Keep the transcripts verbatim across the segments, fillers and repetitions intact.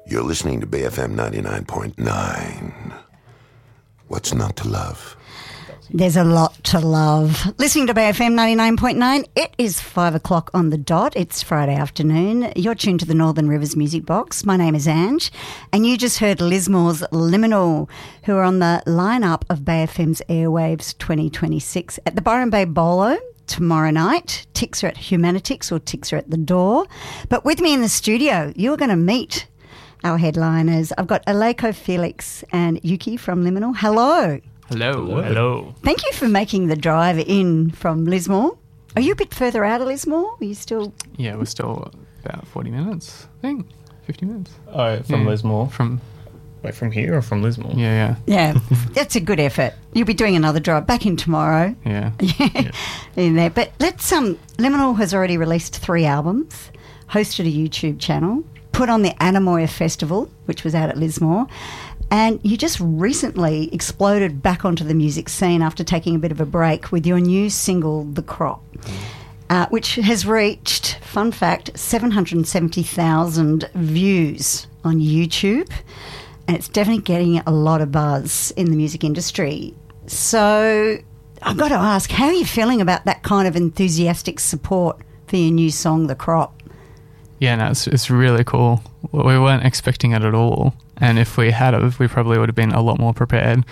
You're listening to B F M ninety-nine point nine. What's not to love? There's a lot to love. Listening to B F M ninety-nine point nine, it is five o'clock on the dot. It's Friday afternoon. You're tuned to the Northern Rivers Music Box. My name is Ange, and you just heard Lismore's Liminal, who are on the lineup of B F M's Airwaves twenty twenty-six at the Byron Bay Bolo tomorrow night. Ticks are at Humanitix, or ticks are at the door. But with me in the studio, you're going to meet our headliners. I've got Aleko Felix and Yuki from Liminal. Hello. Hello. Hello. Hello. Thank you for making the drive in from Lismore. Are you a bit further out of Lismore? Are you still... Yeah, we're still about forty minutes, I think. fifty minutes. Oh, from yeah. Lismore? From... Wait, from here or from Lismore? Yeah, yeah. Yeah, that's a good effort. You'll be doing another drive back in tomorrow. Yeah. yeah. In there. But let's... um. Liminal has already released three albums, hosted a YouTube channel, put on the Anamoya Festival, which was out at Lismore, and you just recently exploded back onto the music scene after taking a bit of a break with your new single, The Crop, uh, which has reached, fun fact, seven hundred seventy thousand views on YouTube, and it's definitely getting a lot of buzz in the music industry. So I've got to ask, how are you feeling about that kind of enthusiastic support for your new song, The Crop? Yeah, no, it's, it's really cool. We weren't expecting it at all. And if we had have, we probably would have been a lot more prepared.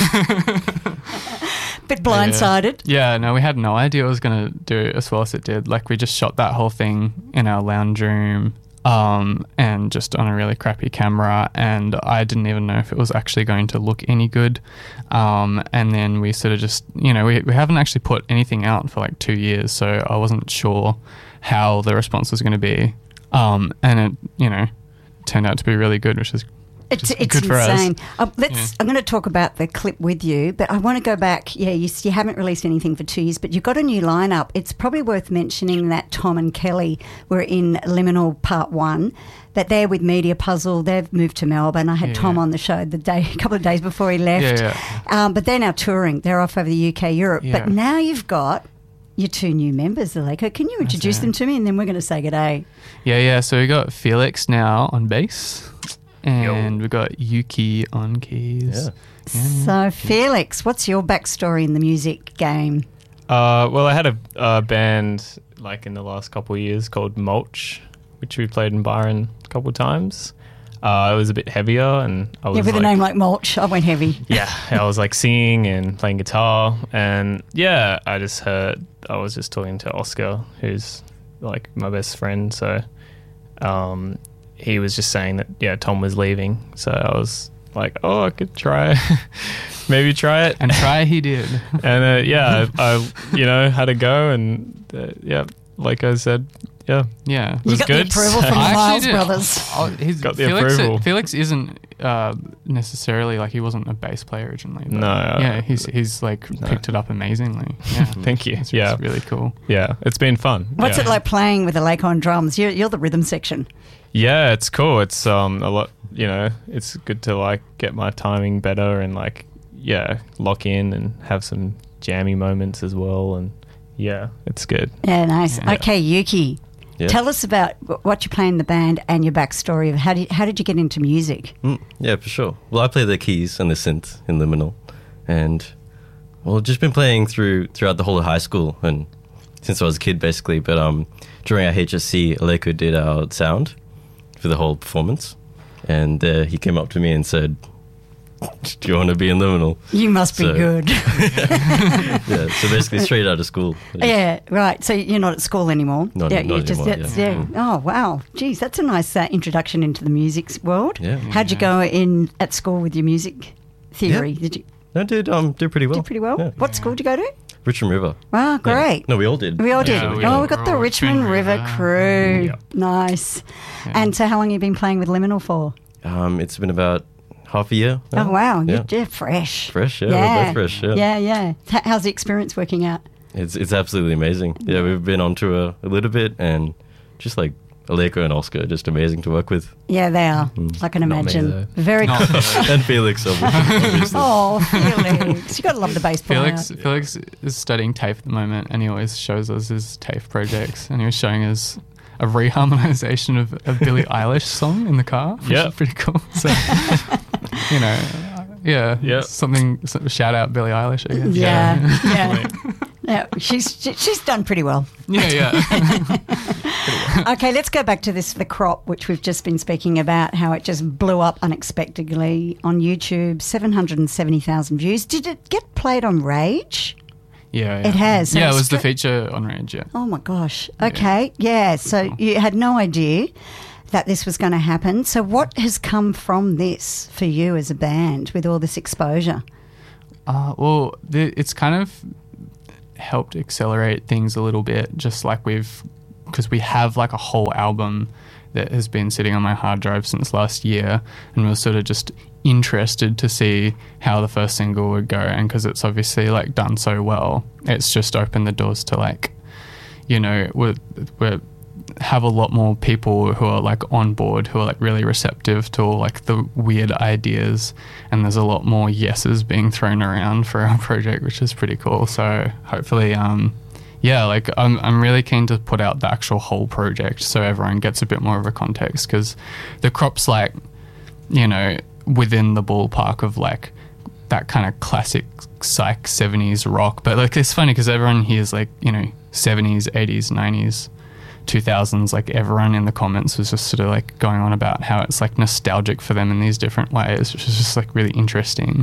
Bit blindsided. Yeah. yeah, no, we had no idea it was going to do as well as it did. Like, we just shot that whole thing in our lounge room um, and just on a really crappy camera. And I didn't even know if it was actually going to look any good. Um, and then we sort of just, you know, we, we haven't actually put anything out for like two years. So I wasn't sure how the response was going to be. Um, and it, you know, turned out to be really good, which is It's, Just it's good for insane. us. Uh, let's. Yeah. I'm going to talk about the clip with you, but I want to go back. Yeah, you, you haven't released anything for two years, but you've got a new lineup. It's probably worth mentioning that Tom and Kelly were in Liminal Part One. That they're with Media Puzzle. They've moved to Melbourne. I had Yeah. Tom on the show the day, a couple of days before he left. Yeah, yeah. Um, but they're now touring. They're off over the U K, Europe. Yeah. But now you've got your two new members, Aleko. Can you introduce That's them it. to me, and then we're going to say good day. Yeah, yeah. So we got Felix now on bass, and we got Yuki on keys. Yeah. Yeah. So, Felix, what's your backstory in the music game? Uh, well, I had a, a band like in the last couple of years called Mulch, which we played in Byron a couple of times. Uh, it was a bit heavier, and I was Yeah, with like, a name like Mulch, I went heavy. yeah, I was like singing and playing guitar, and yeah, I just heard, I was just talking to Oscar, who's like my best friend, so um, he was just saying that, yeah, Tom was leaving, so I was like, oh, I could try, maybe try it. And try he did. And uh, yeah, I, I, you know, had a go, and uh, yeah, like I said, yeah, Yeah. it You was got good. the approval from the I actually Miles did- brothers. Oh, he's, Got the Felix, approval. Felix isn't uh, necessarily like he wasn't a bass player originally. But No, uh, yeah, he's he's like no. picked it up amazingly. Yeah. Thank you. It's, Yeah. it's really cool. Yeah, it's been fun. What's yeah. it like playing with Aleko on drums? You're, you're the rhythm section. Yeah, it's cool. It's um a lot, you know, it's good to like get my timing better and like, yeah, lock in and have some jammy moments as well. And yeah, it's good. Yeah, nice. Yeah. Okay, Yuki, Yeah. tell us about wh- what you play in the band and your backstory of how did, how did you get into music? Mm, yeah, for sure. Well, I play the keys and the synth in Liminal, and well, just been playing through throughout the whole of high school and since I was a kid, basically. But um, during our H S C, Aleko did our sound for the whole performance, and uh, he came up to me and said, "Do you want to be in Liminal?" You must be So- good. Yeah, so basically straight out of school. I just- Yeah, right. So you're not at school anymore. Not- yeah, not you just, anymore, that's- yeah. yeah. Mm. Oh, wow. Geez, that's a nice uh, introduction into the music s- world. Yeah. How'd you go in at school with your music theory? Yeah. Did you No, did um did pretty well. do pretty well? Yeah. What school did you go to? Richmond River. Wow, Yeah. great. No, we all did. We all did. Yeah, we oh, all- we got we're the all Richmond Richmond River, River. crew. Yeah. Nice. Yeah. And so how long have you been playing with Liminal for? Um, it's been about half a year. now. Oh, wow. Yeah. You're, you're fresh. Fresh, yeah, we're both fresh, yeah. Yeah, yeah. H- How's the experience working out? It's it's absolutely amazing. Yeah, we've been on tour a little bit, and just like Aleko and Oscar, just amazing to work with. Yeah, they are. Mm. I can Not me, imagine. though. Very Not cool. And Felix, obviously. obviously. Oh, Felix. You got to love the bass player. Felix Felix is studying TAFE at the moment, and he always shows us his TAFE projects. And he was showing us a reharmonization of a Billie Eilish song in the car, which Yep. is pretty cool. So, you know, yeah, Yep. something, so- shout out Billie Eilish, I guess. Yeah, yeah. Yeah, she's she- she's done pretty well. Yeah, yeah. Okay, let's go back to this, the crop, which we've just been speaking about, how it just blew up unexpectedly on YouTube, seven hundred seventy thousand views. Did it get played on Rage? Yeah, yeah. It has, so Yeah, it it's was the stri- feature on Rage, yeah. Oh my gosh. Okay, yeah, so you had no idea that this was going to happen. So what has come from this for you as a band with all this exposure? Uh, well, the, it's kind of helped accelerate things a little bit, just like we've, because we have like a whole album that has been sitting on my hard drive since last year, and we we're sort of just interested to see how the first single would go, and because it's obviously like done so well, it's just opened the doors to like, you know, we're, we're have a lot more people who are like on board, who are like really receptive to all like the weird ideas, and there's a lot more yeses being thrown around for our project, which is pretty cool. So hopefully, um, yeah, like I'm I'm really keen to put out the actual whole project so everyone gets a bit more of a context, because the crop's like, you know, within the ballpark of like that kind of classic psych seventies rock, but like it's funny because everyone hears like, you know, seventies, eighties, nineties, two thousands, like everyone in the comments was just sort of like going on about how it's like nostalgic for them in these different ways, which is just like really interesting.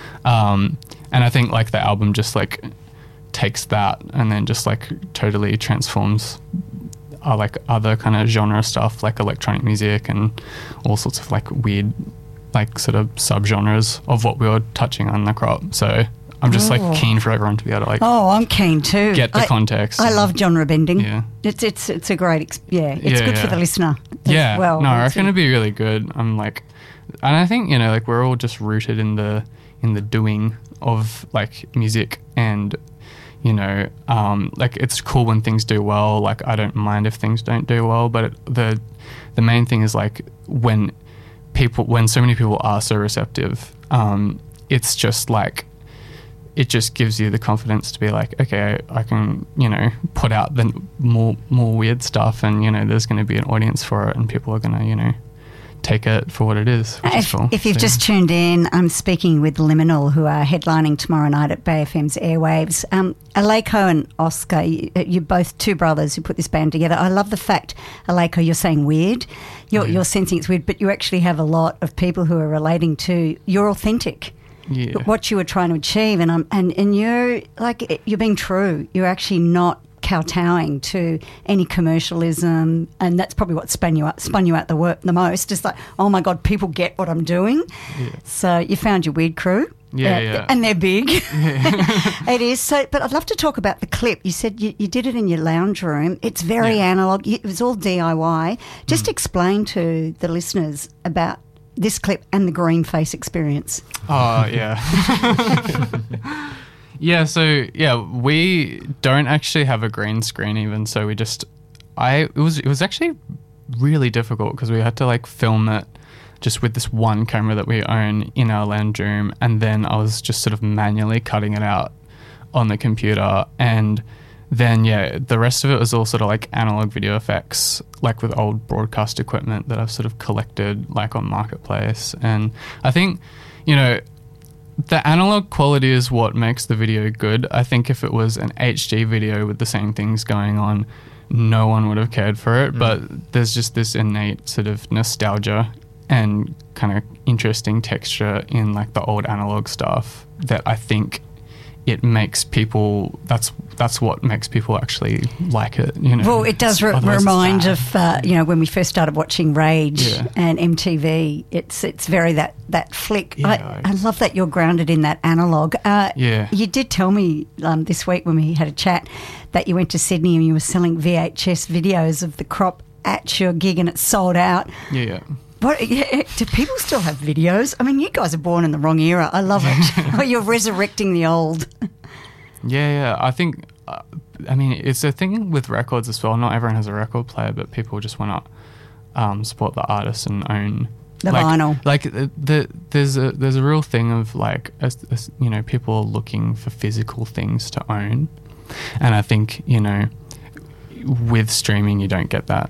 Um, and I think like the album just like takes that and then just like totally transforms uh, like other kind of genre stuff like electronic music and all sorts of like weird like sort of subgenres of what we were touching on the crop. So I'm just Oh. like keen for everyone to be able to like Oh, I'm keen too. get the I, context. I love genre bending. Yeah. It's it's it's a great ex- yeah. It's Yeah, good for yeah. the listener. as Yeah, well. no, I It's reckon a- it'd be really good. I'm like, and I think, you know, like we're all just rooted in the in the doing of like music, and you know, um, like it's cool when things do well. Like I don't mind if things don't do well, but it, the the main thing is like when people, when so many people are so receptive, um, it's just like, it just gives you the confidence to be like, okay, I can, you know, put out the more more weird stuff, and you know, there's going to be an audience for it, and people are going to, you know, take it for what it is, which is If, cool. if you've So, just tuned in, I'm speaking with Liminal, who are headlining tomorrow night at Bay F M's Airwaves. Um, Aleko and Oscar, you, you're both two brothers who put this band together. I love the fact, Aleko, you're saying weird. You're, Yeah. you're sensing it's weird, but you actually have a lot of people who are relating to, you're authentic. yeah, What you were trying to achieve, and um, and and you're like you're being true. You're actually not kowtowing to any commercialism, and that's probably what spun you out, spun you out the work the most. It's like, oh my god, people get what I'm doing. Yeah. So you found your weird crew. Yeah, Uh, yeah. and they're big. It is. So, but I'd love to talk about the clip. You said you, you did it in your lounge room. It's very Yeah. analog. It was all D I Y. Just Mm. explain to the listeners about this clip and the green face experience. Oh, yeah. Yeah, so yeah, we don't actually have a green screen even, so we just I it was it was actually really difficult because we had to like film it just with this one camera that we own in our lounge room, and then I was just sort of manually cutting it out on the computer, and then yeah, the rest of it was all sort of like analog video effects, like with old broadcast equipment that I've sort of collected like on Marketplace. And I think, you know, the analog quality is what makes the video good. I think if it was an H D video with the same things going on, no one would have cared for it. Mm. But there's just this innate sort of nostalgia and kind of interesting texture in like the old analog stuff that I think it makes people, that's that's what makes people actually like it, you know. Well, it does re- Otherwise it's remind bad. of uh, you know, when we first started watching Rage Yeah. and M T V. It's it's very that that flick. Yeah. I, I love that you're grounded in that analog. Uh, Yeah. You did tell me um, this week when we had a chat that you went to Sydney and you were selling V H S videos of the crop at your gig and it sold out. Yeah, yeah. What, yeah, do people still have videos? I mean, you guys are born in the wrong era. I love it. Oh, you're resurrecting the old. Yeah, yeah. I think, uh, I mean, it's a thing with records as well. Not everyone has a record player, but people just want to um, support the artists and own The like, vinyl. Like the, the there's a there's a real thing of like, as, as, you know, people are looking for physical things to own, and I think, you know, with streaming you don't get that.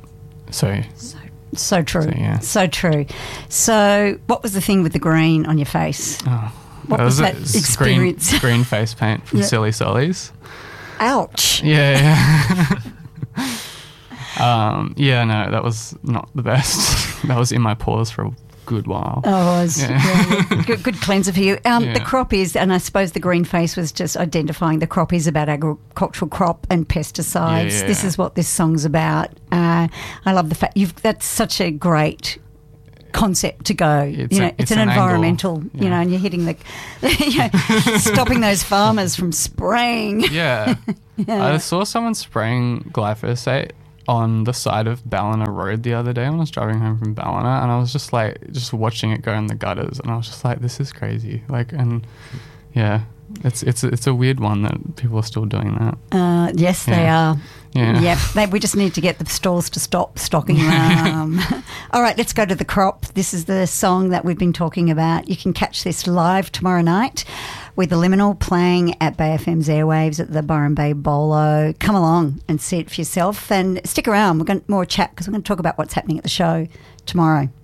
So, So true. So, yeah. So true. So what was the thing with the green on your face? oh, What was that it. It's experience? Green, green face paint from Yeah. Silly Sollies. Ouch. Yeah, yeah. um, yeah, no, that was not the best. That was in my pores for a good while. Oh, it was Yeah. yeah, good, good cleanser for you. Um, The Yeah. crop is, and I suppose the green face was just identifying the crop is about agricultural crop and pesticides. Yeah, yeah, This yeah. is what this song's about. Uh, I love the fact you've. That's such a great concept to go. It's you a- know, it's, it's an, an environmental. angle, You yeah. know, and you're hitting the, you know, stopping those farmers from spraying. Yeah. Yeah. I saw someone spraying glyphosate on the side of Ballina Road the other day when I was driving home from Ballina, and I was just like, just watching it go in the gutters, and I was just like, this is crazy. Like, and yeah, it's it's it's a weird one that people are still doing that. Uh, yes, they Yeah. are. Yeah. Yep. They, we just need to get the stalls to stop stocking them. All right, let's go to the crop. This is the song that we've been talking about. You can catch this live tomorrow night with the Liminal playing at Bay F M's airwaves at the Byron Bay Bolo. Come along and see it for yourself and stick around. We're going to more chat because we're going to talk about what's happening at the show tomorrow.